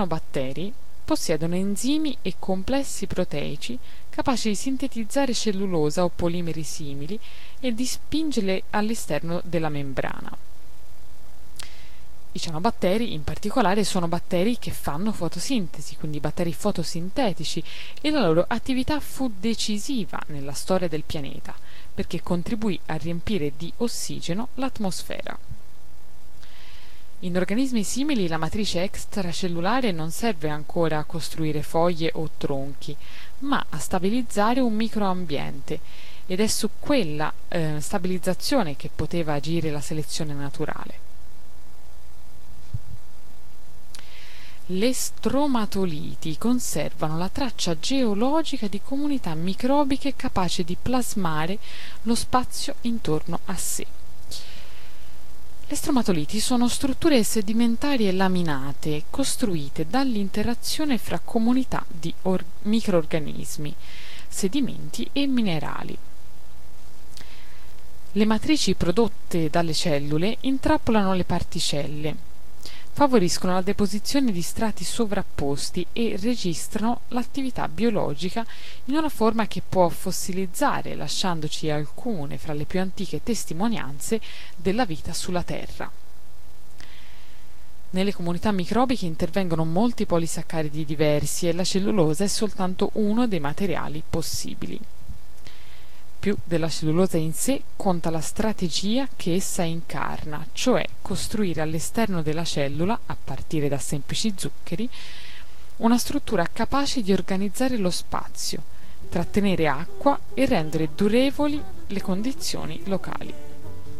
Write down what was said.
Batteri possiedono enzimi e complessi proteici capaci di sintetizzare cellulosa o polimeri simili e di spingerli all'esterno della membrana. I cianobatteri in particolare sono batteri che fanno fotosintesi, quindi batteri fotosintetici, e la loro attività fu decisiva nella storia del pianeta perché contribuì a riempire di ossigeno l'atmosfera. In organismi simili la matrice extracellulare non serve ancora a costruire foglie o tronchi, ma a stabilizzare un microambiente, ed è su quella stabilizzazione che poteva agire la selezione naturale. Le stromatoliti conservano la traccia geologica di comunità microbiche capaci di plasmare lo spazio intorno a sé. Le stromatoliti sono strutture sedimentarie laminate costruite dall'interazione fra comunità di microrganismi, sedimenti e minerali. Le matrici prodotte dalle cellule intrappolano le particelle, favoriscono la deposizione di strati sovrapposti e registrano l'attività biologica in una forma che può fossilizzare, lasciandoci alcune fra le più antiche testimonianze della vita sulla Terra. Nelle comunità microbiche intervengono molti polisaccaridi diversi e la cellulosa è soltanto uno dei materiali possibili. Più della cellulosa in sé conta la strategia che essa incarna, cioè costruire all'esterno della cellula, a partire da semplici zuccheri, una struttura capace di organizzare lo spazio, trattenere acqua e rendere durevoli le condizioni locali.